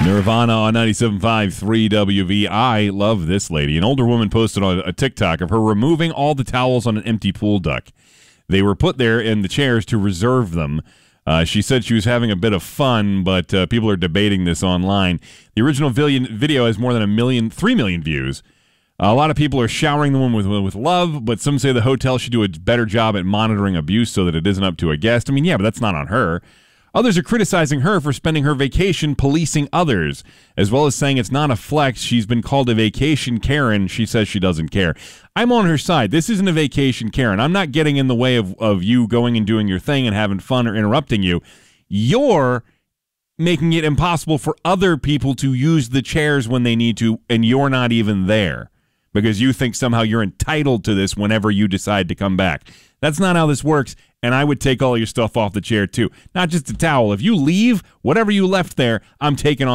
Nirvana on 97.5 3WV. I love this lady. An older woman posted on a TikTok of her removing all the towels on an empty pool deck. They were put there in the chairs to reserve them. She said she was having a bit of fun, but people are debating this online. The original video has more than 3 million views. A lot of people are showering the woman with love, but some say the hotel should do a better job at monitoring abuse so that it isn't up to a guest. I mean, yeah, but that's not on her. Others are criticizing her for spending her vacation policing others, as well as saying it's not a flex. She's been called a vacation Karen. She says she doesn't care. I'm on her side. This isn't a vacation Karen. I'm not getting in the way of you going and doing your thing and having fun or interrupting you. You're making it impossible for other people to use the chairs when they need to, and you're not even there because you think somehow you're entitled to this whenever you decide to come back. That's not how this works, and I would take all your stuff off the chair too. Not just a towel. If you leave, whatever you left there, I'm taking off.